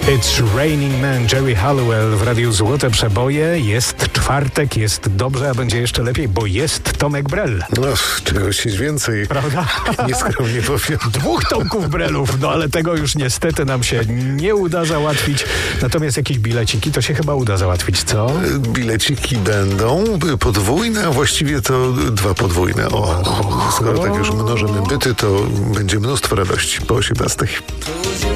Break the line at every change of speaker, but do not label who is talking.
It's Raining Man, Jerry Halliwell w Radiu Złote Przeboje. Jest czwartek, jest dobrze, a będzie jeszcze lepiej, bo jest Tomek Brel.
No, czegoś więcej.
Prawda?
Nieskromnie powiem.
2 Tomków Brelów, no ale tego już niestety nam się nie uda załatwić. Natomiast jakieś bileciki to się chyba uda załatwić, co?
Bileciki będą podwójne, a właściwie to 2 podwójne. Skoro tak już mnożymy byty, to będzie mnóstwo radości po 18.